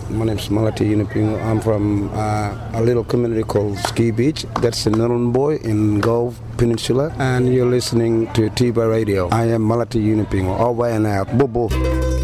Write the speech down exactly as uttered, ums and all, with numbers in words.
My name is Malati Yunupingu. I'm from uh, a little community called Ski Beach. That's in Nhulunbuy in Gulf Peninsula. And you're listening to Tiba Radio. I am Malati Yunupingu. Over and out. Bobo.